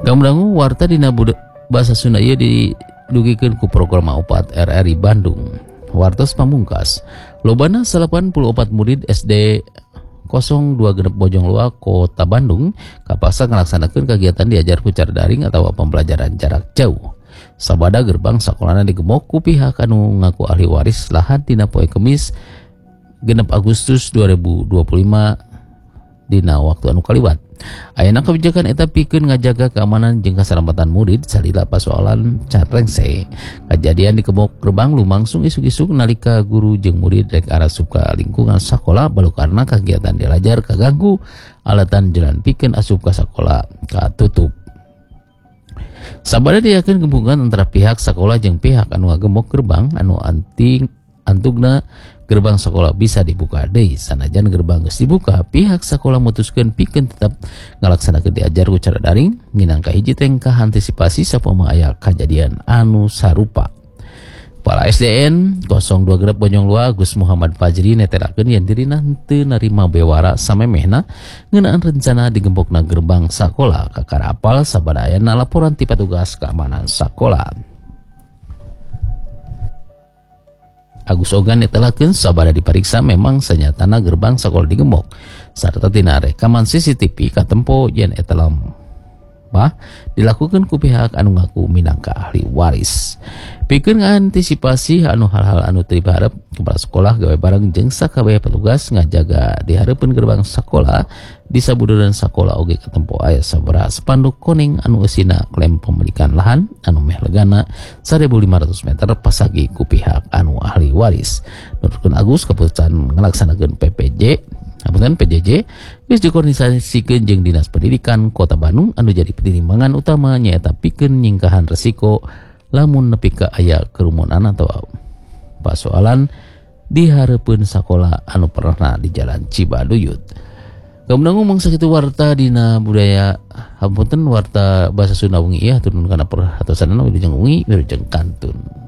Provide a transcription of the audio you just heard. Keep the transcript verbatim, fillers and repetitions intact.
Gamdangu warta dina bahasa Sunda ieu didugikeun ku program opat R R I Bandung. Wartos pamungkas, lobana salapan puluh opat murid S D nol dua genep Bojongloa Kota Bandung kapasa ngalaksanakeun kegiatan diajar ku cara daring atau pembelajaran jarak jauh. Sabada gerbang sakolana digemok ku pihak anu ngaku ahli waris lahan dina poe Kemis genep Agustus dua ribu dua puluh lima dina waktu anu kaliwat. Ayeuna kebijakan eta pikeun ngajaga keamanan jeung kaselamatan murid salila pasoalan carengse. Kajadian di kebok gerbang lumangsung isuk-isuk nalika guru jeung murid rek arasup ka lingkungan sakola balukarna kagiatan dilajar kaganggu alatan jalan pikeun asup ka sakola katutup. Sabada diyakeun gembungan antara pihak sakola jeung pihak anu ngagemok gerbang anu anting antugna gerbang sekolah bisa dibuka deui. Sanajan gerbang geus dibuka, pihak sekolah mutuskeun pikeun tetap ngalaksanakeun diajar ku cara daring minangka hiji tengkah antisipasi sapomo aya kajadian anu sarupa. Kepala S D N nol dua genep Bojongloa Gus Muhammad Fajri netelakeun yen dirina teu narima bewara samemehna ngeunaan rencana digembokna gerbang sakola kakarapal sabada aya laporan ti petugas keamanan sakola. Agus Ogan netelakeun sabada dipariksa memang sanyatana gerbang sakola digembok sarta tina rekaman C C T V katempo yen eta bah dilakukan ku pihak anu ngaku minangka ahli waris. Pikeun ngantisipasi anu hal-hal anu teu diharep, kepala sekolah gawe bareng jeung sakabeh petugas ngajaga di hareupeun gerbang sakola di sabuduran sakola oge katempo aya sabaraha spanduk kuning anu eusina klaim pemilikan lahan anu meh legana seribu lima ratus meter pasagi ku pihak anu ahli waris. Nurutkeun Agus keputusan ngalaksanakeun P P J Apunten P J J geus dikoordinasikeun jeung Dinas Pendidikan Kota Bandung anu jadi pertimbangan utama nyaeta pikeun nyingkahan resiko lamun nepi ka aya kerumunan atau pasoalan di hareupeun sakola anu pernah di Jalan Cibaduyut. Gamdangu mangsa kitu warta dina budaya hapunten warta bahasa Sunda wengi ya turun kana perhatosanna wilujeng wengi wilujeng kantun.